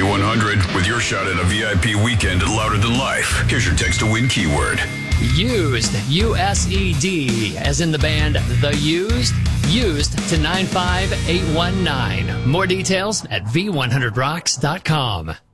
V100 with your shot at a VIP weekend at Louder Than Life. Here's your text to win keyword. Used, USED, as in the band The Used. Used to 95819. More details at V100rocks.com.